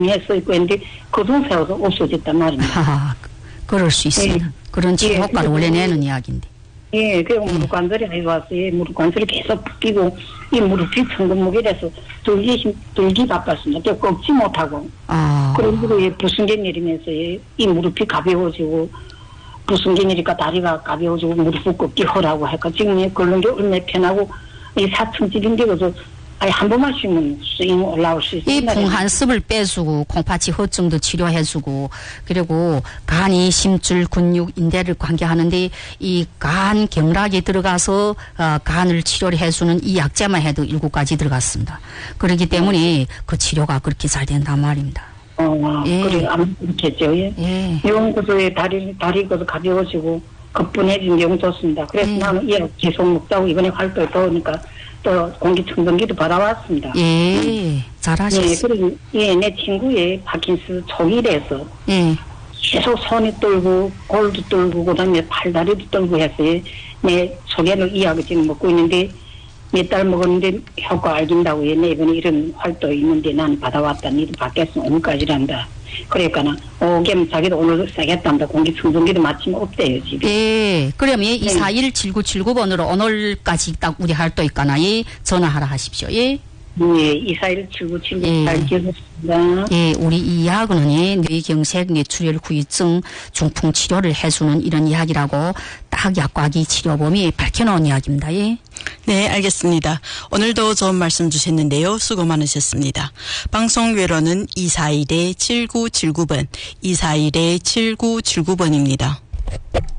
써 있고 했는데 거동세워서 없어졌단 말입니다. 하하, 그럴 수 있습니다. 예. 그런 치료 예, 효과를 그리고- 원래 내는 이야기인데. 예, 그리고 무릎 관절이 해왔어요. 무릎 관절이 계속 붓기고 이 무릎이 천근무결해서 들기 바빴습니다. 또 꺾지 못하고 아, 그리고 부승전 일이면서 이 무릎이 가벼워지고 부승전이니까 다리가 가벼워지고 무릎이 꺾기 허라고 하니까 지금 그런 게 얼마나 편하고 이 사층집인데 그래서 아니 한 번만 쉬면 스윙 올라올 수 있어요. 이 풍한습을 빼주고 콩팥이 허증도 치료해주고 그리고 간이 심줄 근육 인대를 관계하는데 이 간 경락에 들어가서 간을 치료를 해주는 이 약재만 해도 7가지 들어갔습니다. 그렇기 때문에 그 치료가 그렇게 잘 된단 말입니다. 예. 그래 아무 그렇겠죠. 예. 예. 영구조에 다리 그래서 가벼워지고 거뿐해진 경 좋습니다. 그래서 나는 이 계속 먹다고 이번에 활동에 더우니까 또 공기청정기도 받아왔습니다. 예, 잘하셨어요. 예, 그리고 내 친구의 파킨스 초기래서 예. 계속 손이 떨고 골도 떨고 그다음에 팔다리도 떨고 했어요. 내 소개를 이야기 지금 먹고 있는데 몇 달 먹었는데 효과 알긴다고 내 이번에 이런 활동이 있는데 나는 받아왔다. 니도 받겠어. 오늘까지란다. 그러니까는 오겸 자기도 오늘 세겠단다. 공기청정기도 마침 없대요 집에. 예, 그러면 241-7979번으로 오늘까지 딱 우리 활동 있거나 예, 전화하라 하십시오. 예. 예, 241-7979 잘 기억했습니다. 예, 우리 이 약은 예, 뇌경색, 뇌출혈 후유증 중풍 치료를 해주는 이런 이야기라고 딱 약과기 치료범위 밝혀놓은 이야기입니다. 예. 네, 알겠습니다. 오늘도 좋은 말씀 주셨는데요. 수고 많으셨습니다. 방송 외로는 241-7979번, 241-7979번입니다.